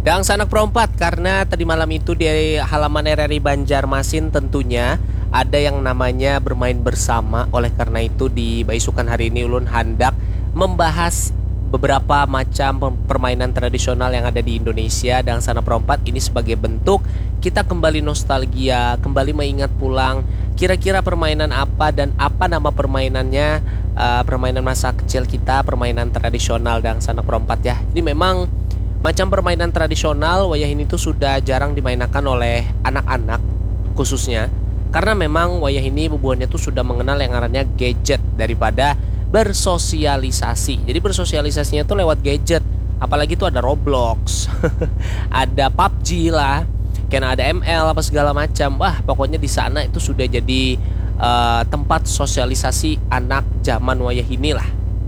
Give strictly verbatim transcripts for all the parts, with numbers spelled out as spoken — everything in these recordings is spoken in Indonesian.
Dan sanak perempat karena tadi malam itu di halaman R R I Banjarmasin tentunya ada yang namanya bermain bersama. Oleh karena itu di Baisukan hari ini ulun hendak membahas beberapa macam permainan tradisional yang ada di Indonesia. Dan sanak perempat ini sebagai bentuk kita kembali nostalgia, kembali mengingat pulang kira-kira permainan apa dan apa nama permainannya, uh, permainan masa kecil kita, permainan tradisional dan sanak perempat ya. Ini memang macam permainan tradisional wayah ini tuh sudah jarang dimainkan oleh anak-anak khususnya karena memang wayah ini bubuannya tuh sudah mengenal yang namanya gadget daripada bersosialisasi. Jadi bersosialisasinya tuh lewat gadget. Apalagi tuh ada Roblox, ada P U B G lah, karena ada M L apa segala macam. Wah, pokoknya di sana itu sudah jadi uh, tempat sosialisasi anak zaman wayah inilah.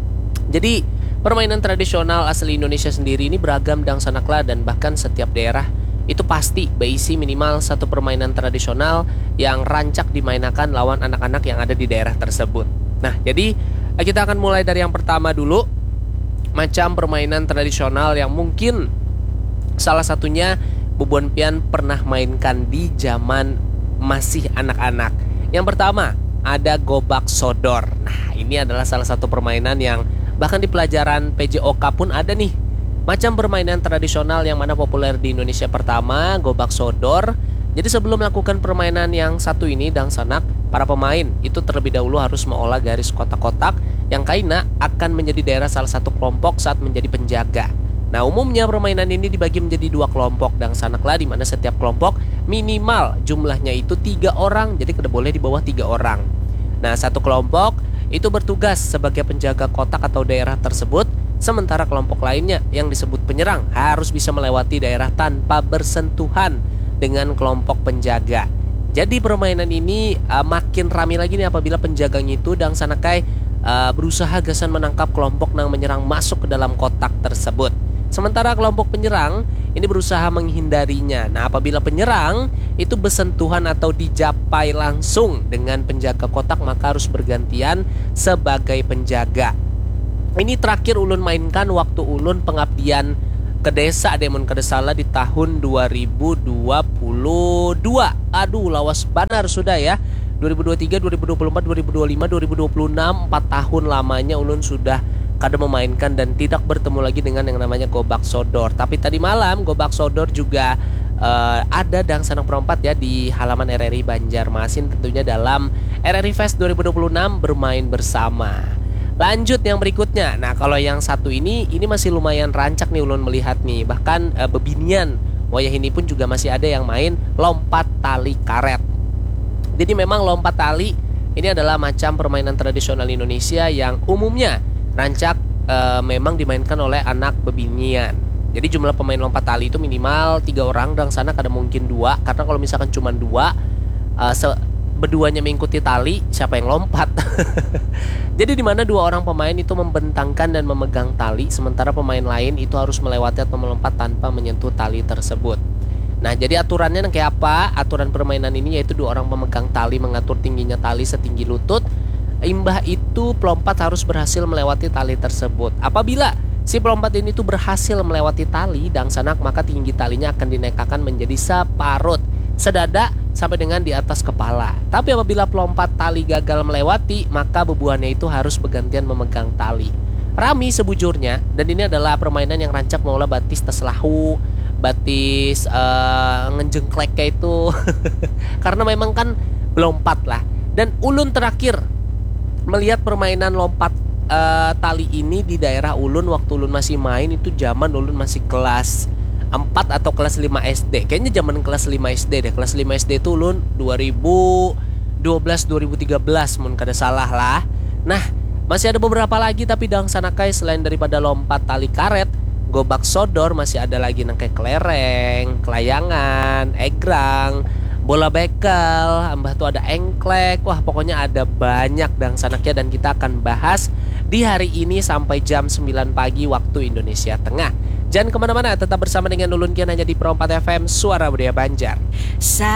Jadi permainan tradisional asli Indonesia sendiri ini beragam dan sanaklah, dan bahkan setiap daerah itu pasti berisi minimal satu permainan tradisional yang rancak dimainkan lawan anak-anak yang ada di daerah tersebut. Nah, jadi kita akan mulai dari yang pertama dulu. Macam permainan tradisional yang mungkin salah satunya Bubuan Pian pernah mainkan di zaman masih anak-anak. Yang pertama ada gobak sodor. Nah, ini adalah salah satu permainan yang bahkan di pelajaran P J O K pun ada nih. Macam permainan tradisional yang mana populer di Indonesia pertama, gobak sodor. Jadi sebelum melakukan permainan yang satu ini dan sanak, para pemain itu terlebih dahulu harus mengolah garis kotak-kotak yang kaina akan menjadi daerah salah satu kelompok saat menjadi penjaga. Nah, umumnya permainan ini dibagi menjadi dua kelompok dan sanaklah, di mana setiap kelompok minimal jumlahnya itu tiga orang, jadi tidak boleh di bawah tiga orang. Nah, satu kelompok itu bertugas sebagai penjaga kotak atau daerah tersebut, sementara kelompok lainnya yang disebut penyerang harus bisa melewati daerah tanpa bersentuhan dengan kelompok penjaga. Jadi permainan ini uh, makin ramai lagi nih apabila penjaganya itu dan sanakai uh, berusaha gasan menangkap kelompok yang menyerang masuk ke dalam kotak tersebut. Sementara kelompok penyerang ini berusaha menghindarinya. Nah, apabila penyerang itu bersentuhan atau dijapai langsung dengan penjaga kotak, maka harus bergantian sebagai penjaga. Ini terakhir ulun mainkan waktu ulun pengabdian ke desa Demon Kedesala di tahun dua ribu dua puluh dua. Aduh, lawas banar sudah ya. dua ribu dua puluh tiga, dua ribu dua puluh empat, dua ribu dua puluh lima, dua ribu dua puluh enam, empat tahun lamanya ulun sudah kada memainkan dan tidak bertemu lagi dengan yang namanya gobak sodor. Tapi tadi malam gobak sodor juga uh, ada dan sanang perempat ya di halaman R R I Banjarmasin, tentunya dalam R R I Fest dua ribu dua puluh enam bermain bersama. Lanjut yang berikutnya. Nah, kalau yang satu ini ini masih lumayan rancak nih ulun melihat nih. Bahkan uh, bebinian wayah ini pun juga masih ada yang main lompat tali karet. Jadi memang lompat tali ini adalah macam permainan tradisional Indonesia yang umumnya rancak uh, memang dimainkan oleh anak bebinian. Jadi jumlah pemain lompat tali itu minimal tiga orang dan sana kada mungkin dua, karena kalau misalkan cuma dua uh, berduanya mengikuti tali, siapa yang lompat? Jadi di mana dua orang pemain itu membentangkan dan memegang tali, sementara pemain lain itu harus melewati atau melompat tanpa menyentuh tali tersebut. Nah, jadi aturannya kayak apa? Aturan permainan ini yaitu dua orang pemegang tali mengatur tingginya tali setinggi lutut. Imbah itu pelompat harus berhasil melewati tali tersebut. Apabila si pelompat ini tuh berhasil melewati tali dan sanak, maka tinggi talinya akan dinaikkan menjadi separut, sedada sampai dengan di atas kepala. Tapi apabila pelompat tali gagal melewati, maka bebuannya itu harus bergantian memegang tali. Rami sebujurnya, dan ini adalah permainan yang rancak mengolah batis teslahu, batis uh, ngejengklek kayak itu. Karena memang kan melompat lah. Dan ulun terakhir melihat permainan lompat uh, tali ini di daerah ulun waktu ulun masih main itu zaman ulun masih kelas empat atau kelas lima S D. Kayaknya zaman kelas lima S D deh. Kelas lima S D itu ulun dua ribu dua belas dua ribu tiga belas mun kada salah lah. Nah, masih ada beberapa lagi tapi dang sanakai selain daripada lompat tali karet, gobak sodor masih ada lagi nang kayak kelereng, kelayangan, egrang, bola bekel, ambah tuh ada engklek. Wah, pokoknya ada banyak dang sanaknya dan kita akan bahas di hari ini sampai jam sembilan pagi waktu Indonesia Tengah. Jangan kemana-mana, tetap bersama dengan Ulun Kian hanya di Pro empat F M, Suara Budaya Banjar. Sa